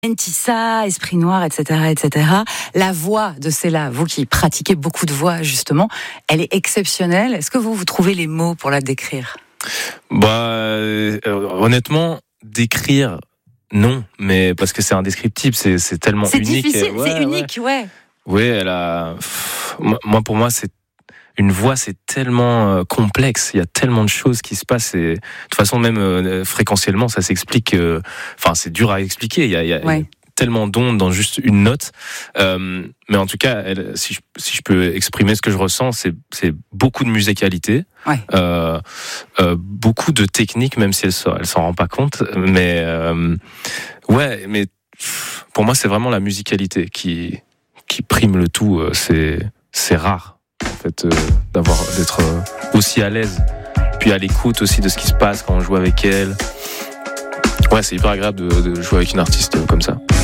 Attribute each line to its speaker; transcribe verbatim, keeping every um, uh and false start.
Speaker 1: Mentissa, Esprit Noir, et cetera, et cetera. La voix de Céla, vous qui pratiquez beaucoup de voix justement, elle est exceptionnelle. Est-ce que vous vous trouvez les mots pour la décrire ?
Speaker 2: Bah, euh, honnêtement, décrire, non, mais parce que c'est indescriptible, c'est, c'est tellement
Speaker 1: c'est
Speaker 2: unique.
Speaker 1: C'est difficile,
Speaker 2: ouais,
Speaker 1: c'est unique, ouais.
Speaker 2: Oui, elle a. Pff, moi, pour moi, c'est une voix, c'est tellement euh, complexe. Il y a tellement de choses qui se passent. Et de toute façon, même euh, fréquentiellement, ça s'explique. Euh, enfin, c'est dur à expliquer. Il y a, il y a,
Speaker 1: ouais.
Speaker 2: il y a tellement d'ondes dans juste une note. Euh, mais en tout cas, elle, si, je, si je peux exprimer ce que je ressens, c'est, c'est beaucoup de musicalité,
Speaker 1: ouais.
Speaker 2: euh, euh, beaucoup de technique, même si elle, elle s'en rend pas compte. Mais euh, ouais, mais pour moi, c'est vraiment la musicalité qui qui prime le tout. C'est c'est rare en fait euh, d'avoir d'être euh, aussi à l'aise, puis à l'écoute aussi de ce qui se passe quand on joue avec elle. Ouais, c'est hyper agréable de, de jouer avec une artiste comme ça.